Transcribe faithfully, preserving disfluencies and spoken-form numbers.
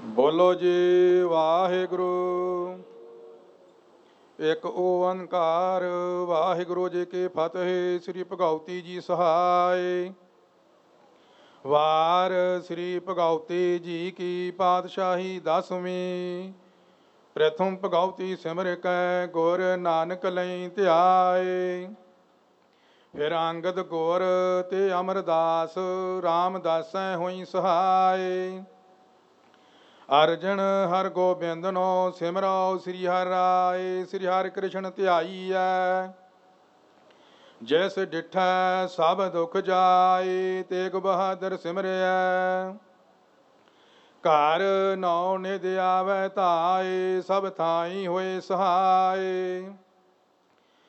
ਬੋਲੋ ਜੀ ਵਾਹਿਗੁਰੂ। ਇੱਕ ਓੰਕਾਰ ਵਾਹਿਗੁਰੂ ਜੀ ਕੀ ਫਤਿਹ। ਸ੍ਰੀ ਭਗਉਤੀ ਜੀ ਸਹਾਇ। ਵਾਰ ਸ੍ਰੀ ਭਗਉਤੀ ਜੀ ਕੀ ਪਾਤਸ਼ਾਹੀ ਦਸਵੀਂ। ਪ੍ਰਥਮ ਭਗਉਤੀ ਸਿਮਰ ਕੈ ਗੁਰ ਨਾਨਕ ਲਈ ਧਿਆਏ। ਫਿਰ ਅੰਗਦ ਗੁਰ ਤੇ ਅਮਰਦਾਸ ਰਾਮਦਾਸੈ ਹੋਈ ਸਹਾਇ। ਅਰਜਨ ਹਰ ਗੋਬਿੰਦਨੋ ਸਿਮਰੋ ਸ੍ਰੀ ਹਰਿ ਰਾਏ। ਸ੍ਰੀ ਹਰਿ ਕ੍ਰਿਸ਼ਨ ਧਿਆਈਐ ਜਿਸ ਡਿਠੈ ਸਭ ਦੁਖ ਜਾਏ। ਤੇਗ ਬਹਾਦਰ ਸਿਮਰਿਐ ਘਰ ਨੌ ਨਿਧ ਆਵੈ ਧਾਏ। ਸਭ ਥਾਈ ਹੋਏ ਸਹਾਏ।